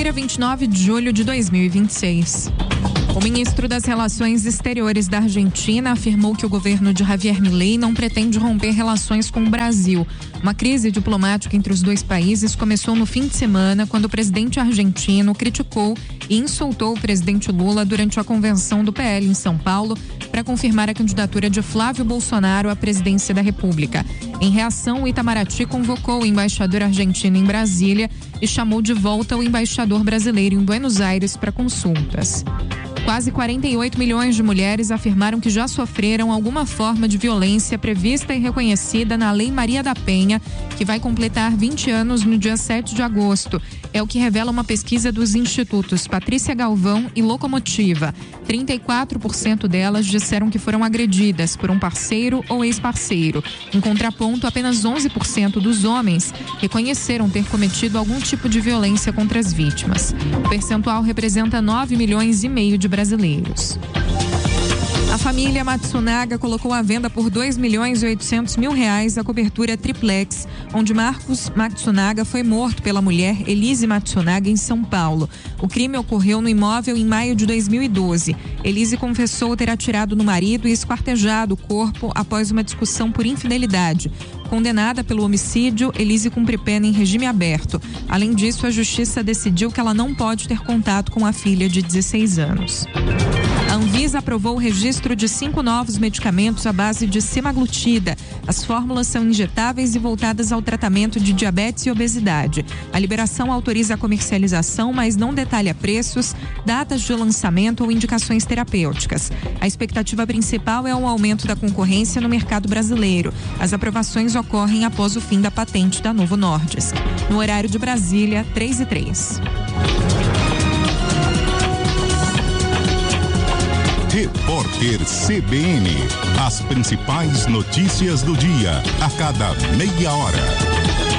Quarta-feira, 29 de julho de 2026. O ministro das Relações Exteriores da Argentina afirmou que o governo de Javier Milei não pretende romper relações com o Brasil. Uma crise diplomática entre os dois países começou no fim de semana, quando o presidente argentino criticou e insultou o presidente Lula durante a convenção do PL em São Paulo para confirmar a candidatura de Flávio Bolsonaro à presidência da República. Em reação, o Itamaraty convocou o embaixador argentino em Brasília e chamou de volta o embaixador brasileiro em Buenos Aires para consultas. Quase 48 milhões de mulheres afirmaram que já sofreram alguma forma de violência prevista e reconhecida na Lei Maria da Penha, que vai completar 20 anos no dia 7 de agosto. É o que revela uma pesquisa dos institutos Patrícia Galvão e Locomotiva. 34% delas disseram que foram agredidas por um parceiro ou ex-parceiro. Em contraponto, apenas 11% dos homens reconheceram ter cometido algum tipo de violência contra as vítimas. O percentual representa 9 milhões e meio de brasileiros. A família Matsunaga colocou à venda por R$2.800.000 a cobertura triplex, onde Marcos Matsunaga foi morto pela mulher Elise Matsunaga em São Paulo. O crime ocorreu no imóvel em maio de 2012. Elise confessou ter atirado no marido e esquartejado o corpo após uma discussão por infidelidade. Condenada pelo homicídio, Elise cumpre pena em regime aberto. Além disso, a justiça decidiu que ela não pode ter contato com a filha de 16 anos. A Anvisa aprovou o registro de 5 novos medicamentos à base de semaglutida. As fórmulas são injetáveis e voltadas ao tratamento de diabetes e obesidade. A liberação autoriza a comercialização, mas não detalha preços, datas de lançamento ou indicações terapêuticas. A expectativa principal é o aumento da concorrência no mercado brasileiro. As aprovações ocorrem após o fim da patente da Novo Nordisk. No horário de Brasília, 3h03. Repórter CBN. As principais notícias do dia, a cada meia hora.